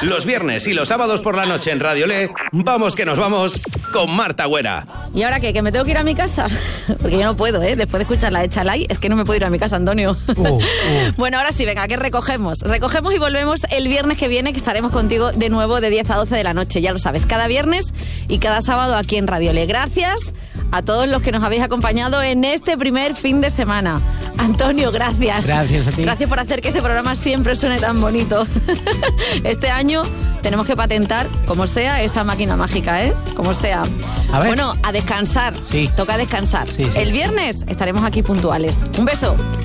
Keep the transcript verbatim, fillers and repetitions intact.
Los viernes y los sábados por la noche en Radio Le, vamos que nos vamos con Marta Güera. ¿Y ahora qué? ¿Que me tengo que ir a mi casa? Porque yo no puedo, ¿eh? Después de escuchar la de Chalai, es que no me puedo ir a mi casa, Antonio. Uh, uh. Bueno, ahora sí, venga, que recogemos. Recogemos y volvemos el viernes que viene, que estaremos contigo de nuevo de diez a doce de la noche. Ya lo sabes, cada viernes y cada sábado aquí en Radio Le. Gracias a todos los que nos habéis acompañado en este primer fin de semana. Antonio, gracias. Gracias a ti. Gracias por hacer que este programa siempre suene tan bonito. Este año tenemos que patentar, como sea, esta máquina mágica, ¿eh? Como sea. A ver. Bueno, a descansar. Sí. Toca descansar. Sí, sí. El viernes estaremos aquí puntuales. Un beso.